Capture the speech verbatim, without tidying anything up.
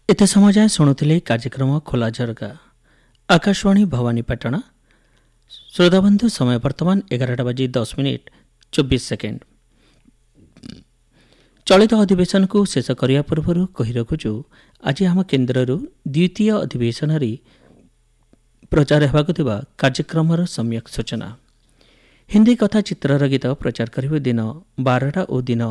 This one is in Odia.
ଏତେ ସମୟ ଯାଏଁ ଶୁଣୁଥିଲେ କାର୍ଯ୍ୟକ୍ରମ ଖୋଲା ଝରକା ଆକାଶବାଣୀ ଭବାନୀପାଟଣା। ଶ୍ରୋତାବନ୍ଧୁ, ସମୟ ବର୍ତ୍ତମାନ ଏଗାରଟା ବାଜି ଦଶ ମିନିଟ୍ ଚବିଶ ସେକେଣ୍ଡ। ଚଳିତ ଅଧିବେଶନକୁ ଶେଷ କରିବା ପୂର୍ବରୁ କହି ରଖୁଛୁ, ଆଜି ଆମ କେନ୍ଦ୍ରରୁ ଦ୍ୱିତୀୟ ଅଧିବେଶନରେ ପ୍ରଚାର ହେବାକୁ ଥିବା କାର୍ଯ୍ୟକ୍ରମର ସମ୍ୟକ୍ ସୂଚନା। ହିନ୍ଦୀ କଥା ଚିତ୍ରର ଗୀତ ପ୍ରଚାର କରିବେ ଦିନ ବାରଟା ଓ ଦିନ